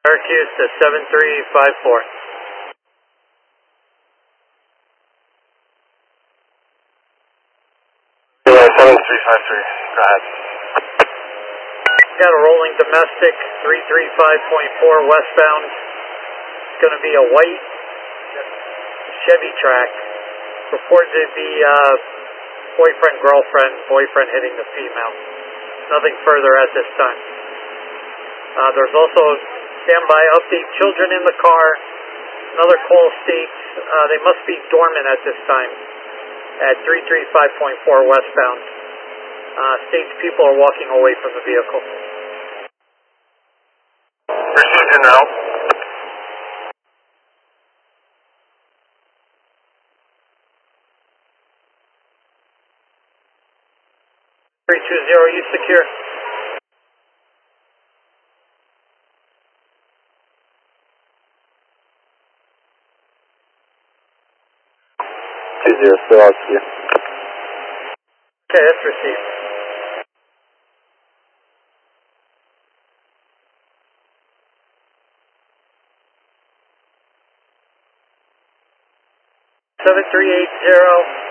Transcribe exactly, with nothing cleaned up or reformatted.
Syracuse to seven three five four. seven three five three, go ahead. Got a rolling domestic, three three five point four westbound. It's going to be a white Chevy track. Reported to be uh, boyfriend, girlfriend, boyfriend hitting the female. Nothing further at this time. Uh, there's also standby update, children in the car. Another call states uh, they must be dormant at this time at three three five point four westbound. Uh, states people are walking away from the vehicle. Received in route. three two zero, you secure? two zero, still out to you. Okay, that's received. seven three eight zero.